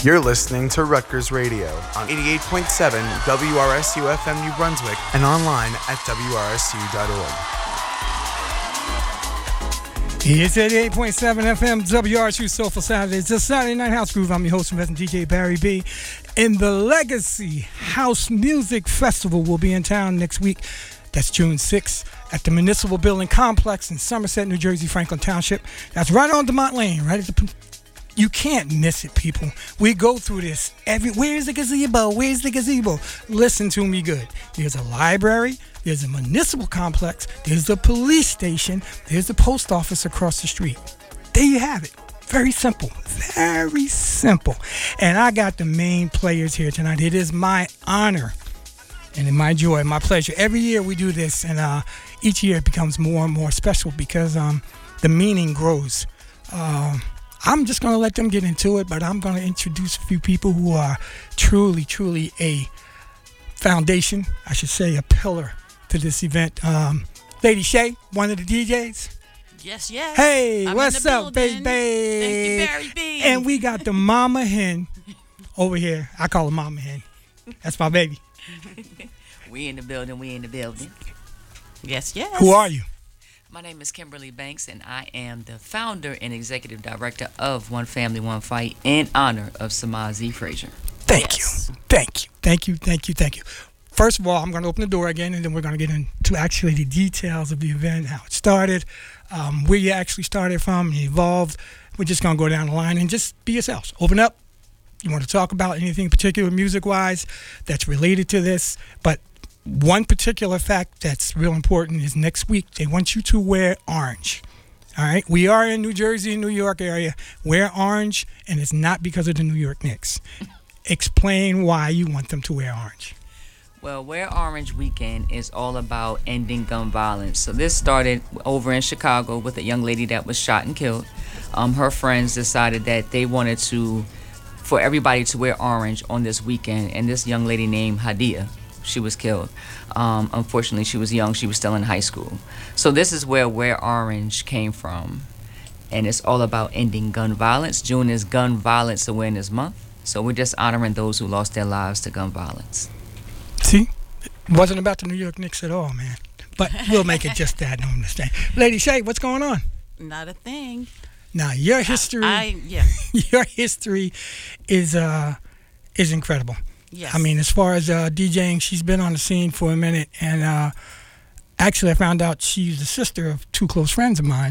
You're listening to Rutgers Radio on 88.7 WRSU FM New Brunswick and online at WRSU.org. It's 88.7 FM WRSU Soulful Saturdays. It's Saturday Night House Groove. I'm your host and resident DJ Barry B. And the Legacy House Music Festival will be in town next week. That's June 6th at the Municipal Building Complex in Somerset, New Jersey, Franklin Township. That's right on DeMont Lane, right at the... You can't miss it, people. We go through this where's the gazebo? Where's the gazebo? Listen to me good. There's a library. There's a municipal complex. There's the police station. There's the post office across the street. There you have it. Very simple. Very simple. And I got the main players here tonight. It is my honor and my joy, my pleasure. Every year we do this, and each year it becomes more and more special because the meaning grows. I'm just going to let them get into it, but I'm going to introduce a few people who are truly, truly a foundation, I should say a pillar to this event. Lady Shay, one of the DJs. Yes, yes. Hey, I'm what's up, baby? Thank you, Barry B. And we got the mama hen over here. I call her mama hen. That's my baby. We in the building. Yes, yes. Who are you? My name is Kimberly Banks, and I am the founder and executive director of One Family, One Fight in honor of Samaz Z. Frazier. Thank you. First of all, I'm going to open the door again, and then we're going to get into actually the details of the event, how it started, where you actually started from, and evolved. We're just going to go down the line and just be yourselves. Open up. You want to talk about anything particular music-wise that's related to this, but one particular fact that's real important is next week they want you to wear orange. All right? We are in New Jersey and New York area. Wear orange, and it's not because of the New York Knicks. Explain why you want them to wear orange. Well, Wear Orange Weekend is all about ending gun violence. So this started over in Chicago with a young lady that was shot and killed. Her friends decided that they wanted for everybody to wear orange on this weekend, and this young lady named Hadia, she was killed. Unfortunately, she was young. She was still in high school. So this is where Wear Orange came from. And it's all about ending gun violence. June is Gun Violence Awareness Month. So we're just honoring those who lost their lives to gun violence. See? It wasn't about the New York Knicks at all, man. But we'll make it just that. No mistake. Lady Shay, what's going on? Not a thing. Now, your history... Your history is incredible. Yes. I mean, as far as DJing, she's been on the scene for a minute, and actually I found out she's the sister of two close friends of mine,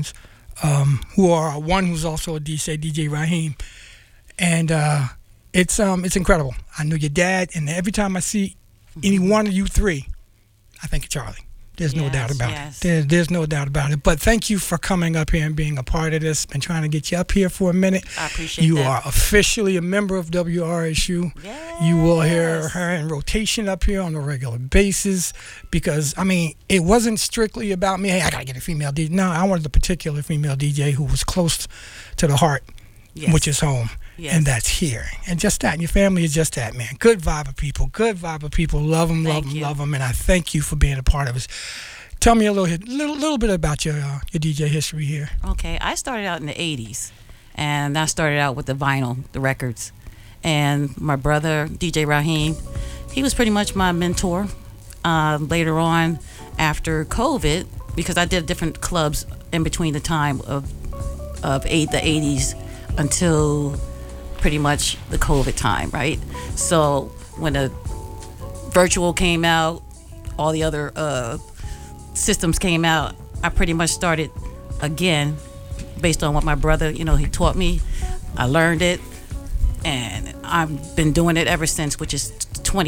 who are one who's also a DJ Raheem, and it's incredible. I know your dad, and every time I see any one of you three, I think of Charlie. There's no doubt about it. There's no doubt about it. But thank you for coming up here and being a part of this. Been trying to get you up here for a minute. I appreciate you that. You are officially a member of WRSU. Yes. You will hear her in rotation up here on a regular basis because, I mean, it wasn't strictly about me. Hey, I got to get a female DJ. No, I wanted a particular female DJ who was close to the heart, which is home. Yes. And that's here. And just that. And your family is just that, man. Good vibe of people. Love them. And I thank you for being a part of us. Tell me a little bit about your DJ history here. Okay. I started out in the 80s. And I started out with the vinyl, the records. And my brother, DJ Raheem, he was pretty much my mentor. Later on, after COVID, because I did different clubs in between the time of the 80s until pretty much the COVID time, right? So when the virtual came out, all the other systems came out, I pretty much started again based on what my brother, he taught me. I learned it, and I've been doing it ever since, which is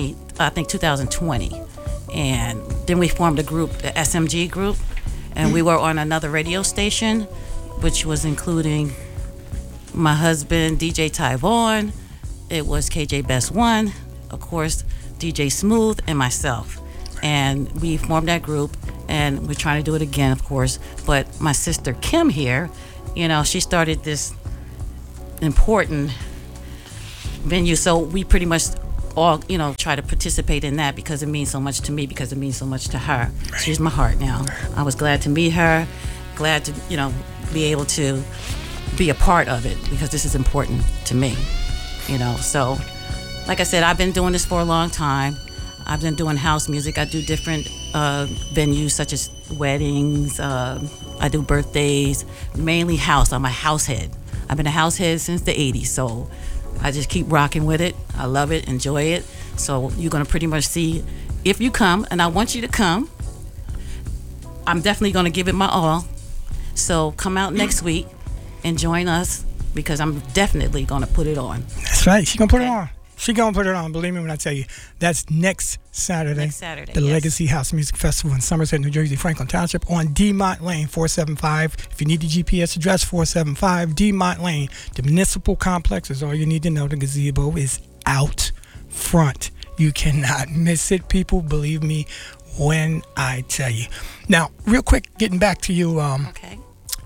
2020. And then we formed a group, the SMG group, and we were on another radio station, which was including my husband, DJ Ty Vaughn. It was KJ Best One, of course, DJ Smooth, and myself. And we formed that group, and we're trying to do it again, of course. But my sister Kim here, she started this important venue. So we pretty much all, try to participate in that because it means so much to me, because it means so much to her. Right. She's my heart now. I was glad to meet her, glad to, be able to be a part of it because this is important to me. So like I said, I've been doing this for a long time. I've been doing house music. I do different venues such as weddings. I do birthdays, mainly house. I'm a house head. I've been a house head since the 80s, so I just keep rocking with it. I love it, enjoy it. So you're going to pretty much see if you come, and I want you to come. I'm definitely going to give it my all. So come out next week and join us, because I'm definitely going to put it on. That's right. She's going to put it on. She's going to put it on. Believe me when I tell you. That's next Saturday. Next Saturday, The yes. Legacy House Music Festival in Somerset, New Jersey, Franklin Township, on Demont Lane, 475. If you need the GPS address, 475 Demont Lane. The municipal complex is all you need to know. The gazebo is out front. You cannot miss it, people. Believe me when I tell you. Now, real quick, getting back to you. Okay.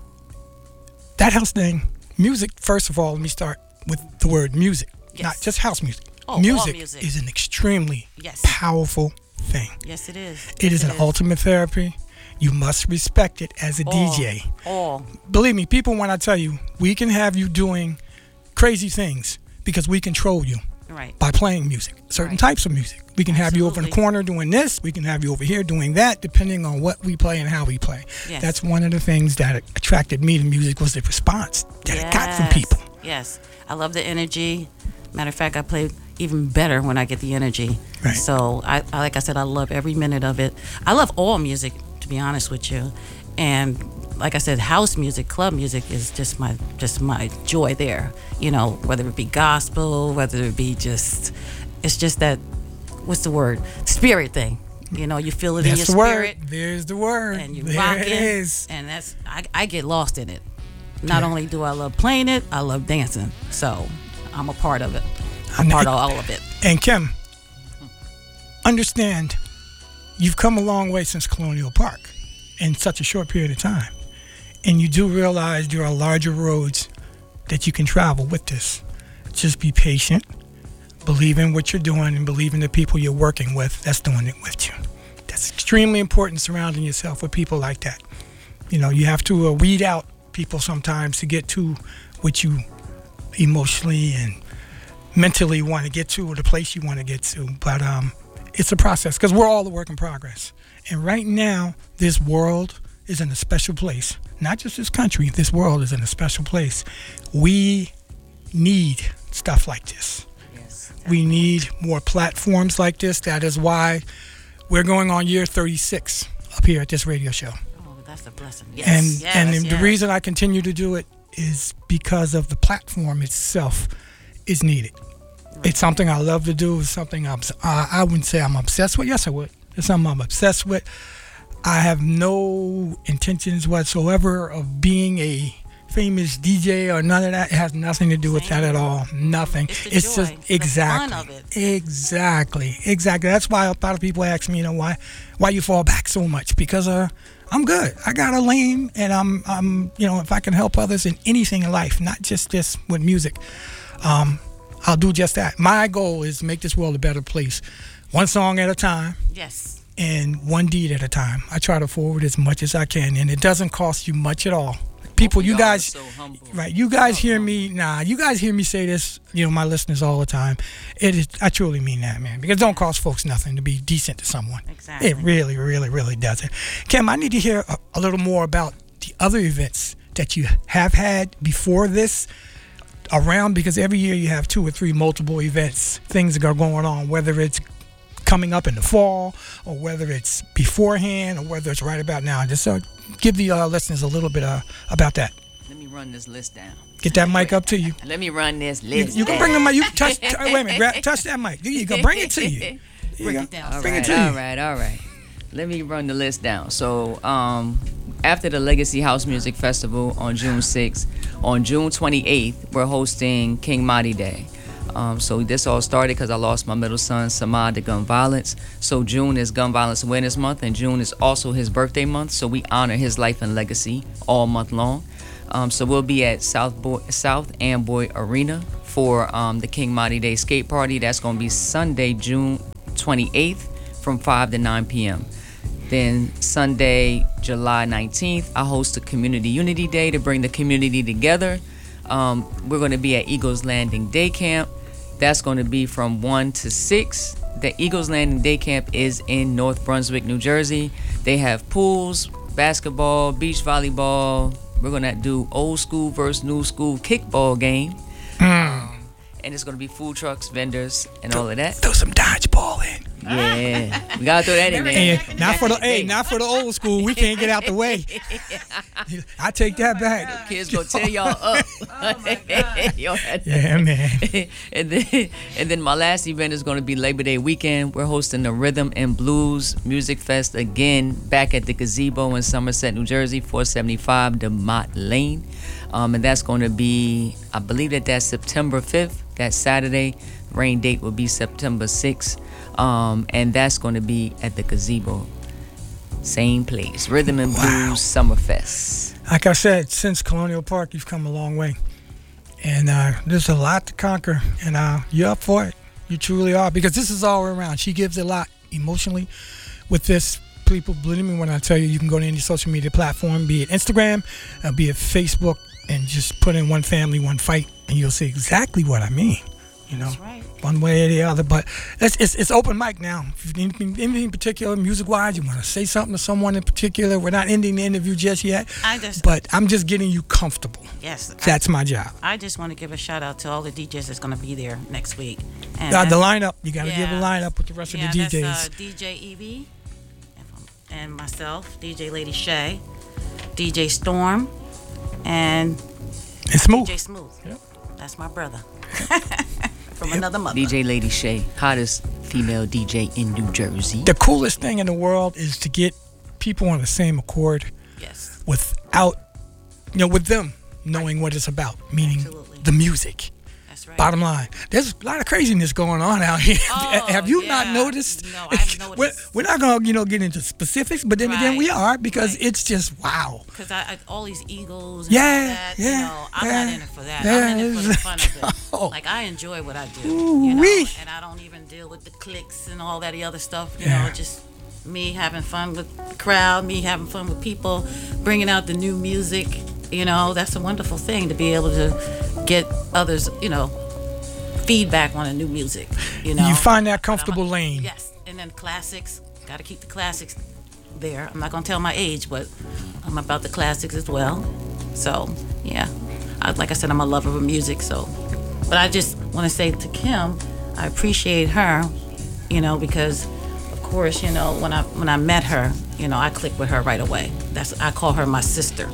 That house thing, music, first of all, let me start with the word music. Yes. Not just house music. Oh, all music music. is an extremely Yes. powerful thing. Yes, it is. It is Yes, an ultimate therapy. You must respect it as a All. DJ. All. Believe me, people, when I tell you, we can have you doing crazy things because we control you Right. by playing music, certain Right. types of music. We can have you over in the Absolutely. corner doing this. We can have you over here doing that, depending on what we play and how we play. Yes. That's one of the things that attracted me to music, was the response that I got from people. Yes. I love the energy. Matter of fact, I play even better when I get the energy. Right. So I like I said, I love every minute of it. I love all music, to be honest with you. And like I said, house music, club music is just my joy there. Whether it be gospel, whether it be it's just that, what's the word? Spirit thing. You feel it in your That's the spirit. word. There's the word. And you there rock it it. is. And I get lost in it. Not only do I love playing it, I love dancing. So I'm a part of it. I'm part of all of it. And Kim, understand, you've come a long way since Colonial Park in such a short period of time. And you do realize there are larger roads that you can travel with this. Just be patient, believe in what you're doing, and believe in the people you're working with that's doing it with you. That's extremely important, surrounding yourself with people like that. You have to weed out people sometimes to get to what you emotionally and mentally want to get to, or the place you want to get to. But it's a process, because we're all a work in progress. And right now, this world is in a special place. Not just this country, this world is in a special place. We need stuff like this. Yes. We need more platforms like this. That is why we're going on year 36 up here at this radio show. Oh, that's a blessing. Yes. And yes. the reason I continue to do it is because of the platform itself is needed. Right. It's something I love to do. It's something I wouldn't say I'm obsessed with. Yes, I would. It's something I'm obsessed with. I have no intentions whatsoever of being a famous DJ or none of that. It has nothing to do with that at all. Nothing. It's the joy, just exactly the fun of it. Exactly. That's why a lot of people ask me, why you fall back so much? Because I'm good. I got a lane, and I'm if I can help others in anything in life, not just this with music, I'll do just that. My goal is to make this world a better place, one song at a time. Yes. And one deed at a time. I try to forward as much as I can, and it doesn't cost you much at all. People, you guys, so humble. right? You guys hear me. You guys hear me say this. My listeners all the time. It is. I truly mean that, man. Because it don't cost folks nothing to be decent to someone. Exactly. It really, really, really doesn't. Kim, I need to hear a little more about the other events that you have had before this around, because every year you have 2 or 3 multiple events, things that are going on, whether it's coming up in the fall, or whether it's beforehand, or whether it's right about now. Just give the listeners a little bit about that. Let me run this list down. Get that mic up to you. Let me run this list. You can bring the mic. You can touch. Wait a minute. Touch that mic. There you go. Bring it to you. Bring it down. Bring it to you. All right. Let me run the list down. So, after the Legacy House Music Festival on June 6th, on June 28th, we're hosting King Madi Day. So this all started because I lost my middle son, Samad, to gun violence. So June is Gun Violence Awareness Month, and June is also his birthday month. So we honor his life and legacy all month long. So we'll be at South Amboy Arena for the King Madi Day skate party. That's going to be Sunday, June 28th from 5 to 9 p.m. Then Sunday, July 19th, I host a Community Unity Day to bring the community together. We're going to be at Eagles Landing Day Camp. That's going to be from 1 to 6. The Eagles Landing Day Camp is in North Brunswick, New Jersey. They have pools, basketball, beach volleyball. We're going to do old school versus new school kickball game. And it's going to be food trucks, vendors, and all of that. Throw some dodgeball in. Yeah, we gotta throw that in there. And not for the old school. We can't get out the way. I take that back. Kids gonna tear y'all up. Yeah, man. and then my last event is gonna be Labor Day weekend. We're hosting the Rhythm and Blues Music Fest again back at the Gazebo in Somerset, New Jersey, 475 DeMott Lane. And that's going to be, I believe that's September 5th, that Saturday. Rain date will be September 6th. And that's going to be at the Gazebo. Same place. Rhythm and Blues Summerfest. Like I said, since Colonial Park, you've come a long way. And there's a lot to conquer. And you're up for it. You truly are. Because this is all around. She gives a lot emotionally with this. People, believe me when I tell you, you can go to any social media platform, be it Instagram, be it Facebook, and just put in One Family, One Fight, and you'll see exactly what I mean. You know, That's right. One way or the other. But it's open mic now. If you need anything in particular, music-wise, you want to say something to someone in particular, we're not ending the interview just yet. But I'm just getting you comfortable. Yes. That's my job. I just want to give a shout out to all the DJs that's going to be there next week. And The lineup, you got to give a Yeah. lineup with the rest of the DJs. That's DJ Evie and myself, DJ Lady Shay, DJ Storm, and It's smooth. DJ Smooth. Yep. That's my brother. From another mother. DJ Lady Shay, hottest female DJ in New Jersey. The coolest thing in the world is to get people on the same accord Yes. without, with them knowing what it's about, meaning Absolutely. the music. That's right. Bottom line, there's a lot of craziness going on out here. Oh, Have you not yeah. noticed? No, I haven't noticed. We're not going to, get into specifics, but then again, Right. we are because Right. it's just wow. Because I all these Eagles and Yeah, all that, yeah, I'm yeah, not in it for that. yeah, I'm in it for the fun of it. Oh. Like, I enjoy what I do, Ooh-wee. and I don't even deal with the clicks and all that other stuff, Yeah. just me having fun with the crowd, me having fun with people, bringing out the new music, that's a wonderful thing to be able to get others, feedback on the new music, You find that comfortable lane. Yes, and then classics. Got to keep the classics there. I'm not gonna tell my age, but I'm about the classics as well. So yeah, like I said, I'm a lover of music. So, but I just want to say to Kim, I appreciate her, because of course, when I met her, I clicked with her right away. I call her my sister.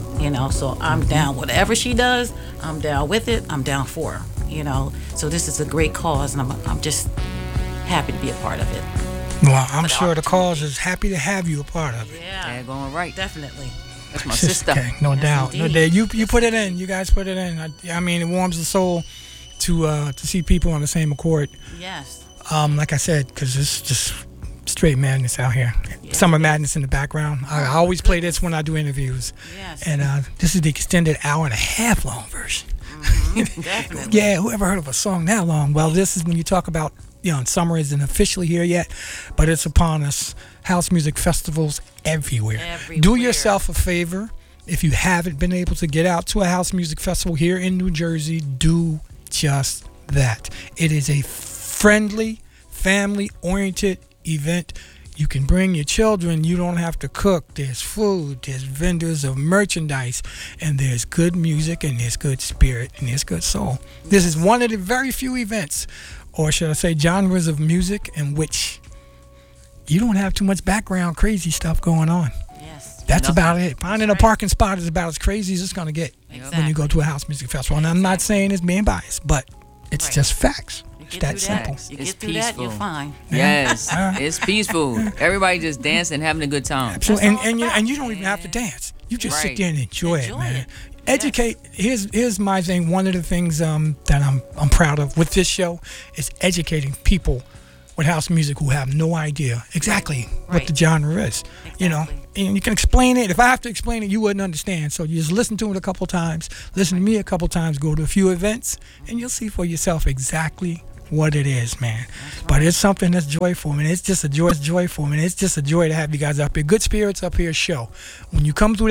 So I'm down. Whatever she does, I'm down with it. I'm down for her. So this is a great cause, and I'm just happy to be a part of it. Well, I'm sure the cause is happy to have you a part of it. Yeah, Going right. definitely. That's my sister. Okay, no Yes, doubt. No indeed. doubt. You put it in. You guys put it in. I mean, it warms the soul to see people on the same accord. Yes. Like I said, because it's just straight madness out here. Yeah. Summer madness in the background. I always play this when I do interviews. Yes. And this is the extended hour and a half long version. Definitely. Yeah, whoever heard of a song that long? Well, this is when you talk about, summer isn't officially here yet, but it's upon us. House music festivals everywhere. Do yourself a favor. If you haven't been able to get out to a house music festival here in New Jersey, do just that. It is a friendly, family-oriented event. You can bring your children. You don't have to cook. There's food. There's vendors of merchandise. And there's good music. And there's good spirit. And there's good soul. This is one of the very few events, or should I say genres of music, in which you don't have too much background crazy stuff going on. Yes. That's about it. Finding a right. parking spot is about as crazy as it's going to get when you go to a house music festival. And I'm not saying it's being biased, but it's Right. just facts. You It's that simple. You It's get through that, you're peaceful. fine. Yes, it's peaceful. Everybody just dancing, having a good time. Absolutely. That's all And about you don't even have to dance. You just sit Right. there and enjoy it, Enjoy man. it. Educate. Here's my thing. One of the things that I'm proud of with this show is educating people with house music who have no idea exactly what Right. the genre is. Exactly. And you can explain it. If I have to explain it, you wouldn't understand. So you just listen to it a couple times, listen to me a couple times, go to a few events, and you'll see for yourself exactly what it is, man. But it's something that's joyful, and it's just a joy for me. And it's just a joy to have you guys up here. Good Spirits Up Here show. When you come through